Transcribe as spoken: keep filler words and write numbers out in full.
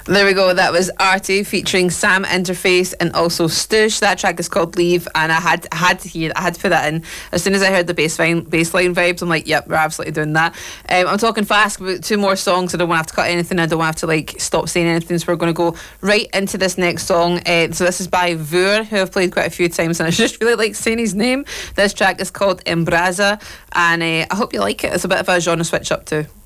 There we go. That was Artie featuring Sam Interface and also Stoosh. That track is called Leave, and I had I had to hear, I had to put that in as soon as I heard the bassline bassline vibes. I'm like, yep, we're absolutely doing that. Um, I'm talking fast about two more songs. I don't want to have to cut anything. I don't want to have to like stop saying anything. So we're going to go right into this next song. Uh, so this is by Vur, who I've played quite a few times, and I just really like saying his name. This track is called Embraza, and uh, I hope you like it. It's a bit of a genre switch up too.